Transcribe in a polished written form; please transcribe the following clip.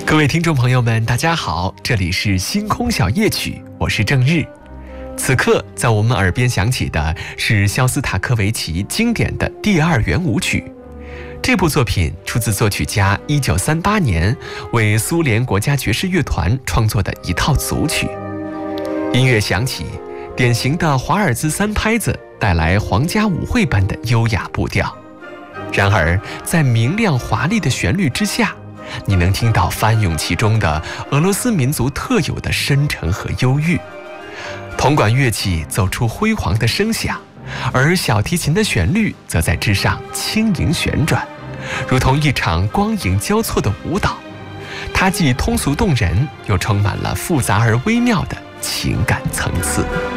各位听众朋友们，大家好，这里是星空小夜曲，我是郑日。此刻在我们耳边响起的是肖斯塔科维奇经典的第二圆舞曲。这部作品出自作曲家1938年为苏联国家爵士乐团创作的一套组曲。音乐响起，典型的华尔兹三拍子带来皇家舞会般的优雅步调。然而在明亮华丽的旋律之下，你能听到翻涌其中的俄罗斯民族特有的深沉和忧郁。铜管乐器奏出辉煌的声响，而小提琴的旋律则在之上轻盈旋转，如同一场光影交错的舞蹈。它既通俗动人，又充满了复杂而微妙的情感层次。